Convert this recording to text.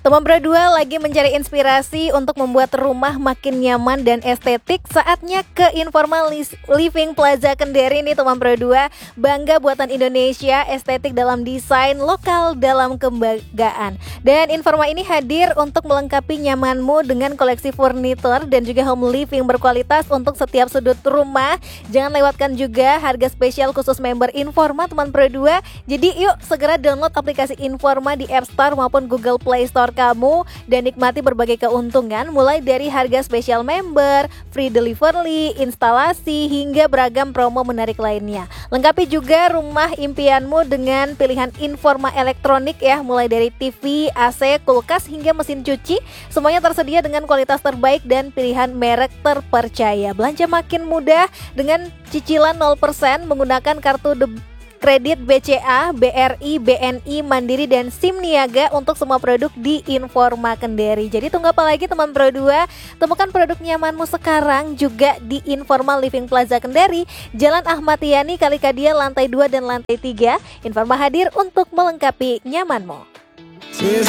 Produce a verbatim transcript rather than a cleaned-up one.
Teman Pro dua lagi mencari inspirasi untuk membuat rumah makin nyaman dan estetik. Saatnya ke Informal Living Plaza Kendari nih teman Pro dua. Bangga buatan Indonesia, estetik dalam desain, lokal dalam kebanggaan. Dan Informa ini hadir untuk melengkapi nyamanmu dengan koleksi furnitur dan juga home living berkualitas untuk setiap sudut rumah. Jangan lewatkan juga harga spesial khusus member Informa teman Pro dua. Jadi yuk segera download aplikasi Informa di App Store maupun Google Play Store kamu dan nikmati berbagai keuntungan mulai dari harga spesial member, free delivery, instalasi hingga beragam promo menarik lainnya. Lengkapi juga rumah impianmu dengan pilihan Informa elektronik ya, mulai dari T V, A C, kulkas hingga mesin cuci. Semuanya tersedia dengan kualitas terbaik dan pilihan merek terpercaya. Belanja makin mudah dengan cicilan nol persen menggunakan kartu debit kredit B C A, B R I, B N I, Mandiri, dan SIM Niaga untuk semua produk di Informa Kendari. Jadi tunggu apa lagi teman Pro dua? Temukan produk nyamanmu sekarang juga di Informal Living Plaza Kendari, Jalan Ahmad Yani, Kalikadia, lantai dua dan lantai tiga. Informa hadir untuk melengkapi nyamanmu.